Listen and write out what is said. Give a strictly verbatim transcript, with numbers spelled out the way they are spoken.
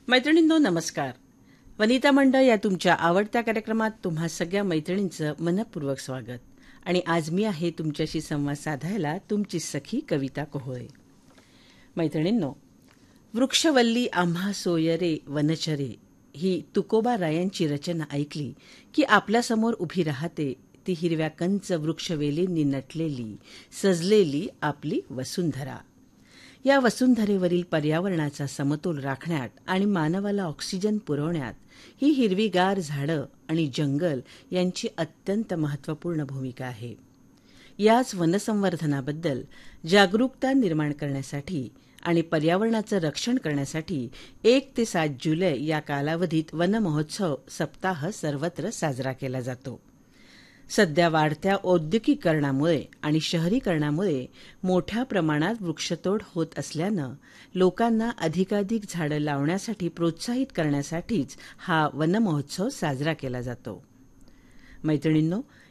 मैत्रिणींनो नमस्कार. वनिता मंडळ या तुमच्या आवडत्या कार्यक्रमात तुम्हा सगळ्या मैत्रिणींचं मनपूर्वक स्वागत. आणि आज मी आहे तुमच्याशी संवाद साधायला तुमची सखी कविता कोहळे. मैत्रिणींनो, वृक्षवल्ली आम्हा सोयरे वनचरे ही तुकोबा रायांची रचना ऐकली की आपल्यासमोर उभी राहते ती हिरव्या कंच वृक्षवेलींनी नटलेली सजलेली आपली वसुंधरा. या वसुंधरेवरील पर्यावरणाचा समतोल राखण्यात आणि मानवाला ऑक्सिजन पुरवण्यात ही हिरवीगार झाडं आणि जंगल यांची अत्यंत महत्त्वपूर्ण भूमिका आहे. याच वनसंवर्धनाबद्दल जागरूकता निर्माण करण्यासाठी आणि पर्यावरणाचं रक्षण करण्यासाठी एक ते सात जुलै या कालावधीत वनमहोत्सव सप्ताह सर्वत्र साजरा केला जातो. सध्या वाढत्या औद्योगिकीकरणामुळे आणि शहरीकरणामुळे मोठ्या प्रमाणात वृक्षतोड होत असल्यानं लोकांना अधिकाधिक झाडं लावण्यासाठी प्रोत्साहित करण्यासाठीच हा वनमहोत्सव साजरा केला जातो. मैत्रिणींनो,